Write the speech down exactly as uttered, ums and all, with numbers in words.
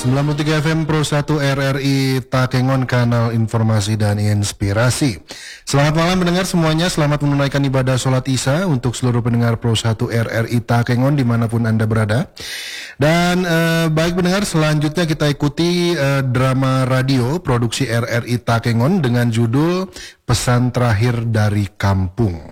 sembilan puluh tiga F M Pro satu R R I Takengon, kanal informasi dan inspirasi. Selamat malam pendengar semuanya, selamat menunaikan ibadah sholat Isya untuk seluruh pendengar Pro satu R R I Takengon dimanapun Anda berada. Dan eh, baik pendengar, selanjutnya kita ikuti eh, drama radio produksi R R I Takengon dengan judul Pesan Terakhir dari Kampung.